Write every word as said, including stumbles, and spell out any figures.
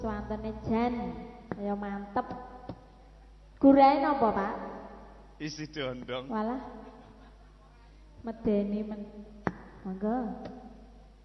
Swantene jan, kaya mantep. Gurahe napa, Pak? Isi dondong. Walah. Medeni men. Monggo.